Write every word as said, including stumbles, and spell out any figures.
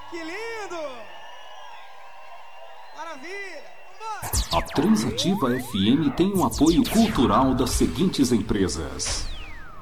Que lindo! Maravilha! A Transativa F M tem um apoio cultural das seguintes empresas: